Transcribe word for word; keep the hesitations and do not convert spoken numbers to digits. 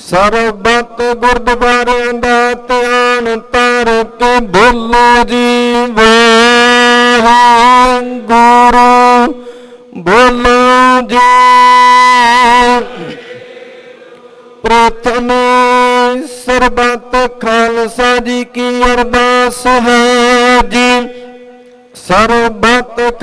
ਸਰਬਤ ਗੁਰਦੁਆਰਿਆਂ ਦਾ ਧਿਆਨ ਧਰ ਕੇ ਬੋਲੋ ਜੀ ਵਾਹਿਗੁਰੂ, ਬੋਲੋ ਜੀ। ਪ੍ਰਥਮੇ ਸਰਬਤ ਖਾਲਸਾ ਜੀ ਕੀ ਅਰਦਾਸ ਹੈ ਜੀ। ਸਰਬਤ